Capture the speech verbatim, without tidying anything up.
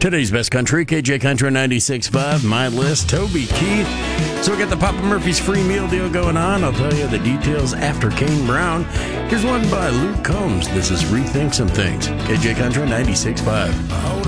Today's best country, K J Country ninety-six point five, my list, Toby Keith. So we got the Papa Murphy's free meal deal going on. I'll tell you the details after Kane Brown. Here's one by Luke Combs. This is Rethink Some Things. K J Country ninety-six point five.